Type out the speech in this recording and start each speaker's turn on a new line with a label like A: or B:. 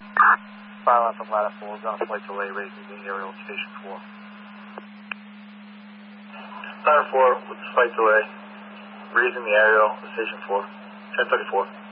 A: File from ladder 4, we're on a flight delay, raising the aerial at station 4. Ladder 4 with flight delay, raising the aerial at station 4, 1034.